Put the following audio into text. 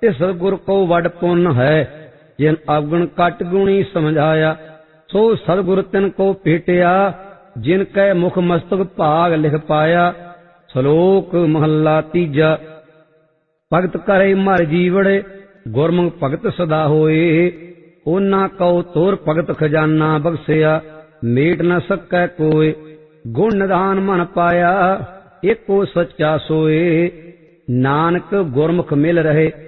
तिस गुर को वड पुन है, जिन अवगुण कट गुणी समझाया। सो सतगुर तिन को भेटिया, जिनकै मुख मस्तक भाग लिख पाया। श्लोक महला तीजा। भगत करे मर जीवड़े, गुरमुख भगत सदा होए। ओना कहो तोर भगत खजाना बख्शिया, मेट न सकै कोय। गुण निधान मन पाया, एको सच्चा सोए। नानक गुरमुख मिल रहे,